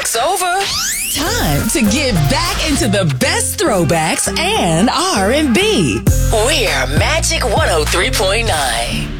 Joke's over. Time to get back into the best throwbacks and R&B. We're Magic 103.9.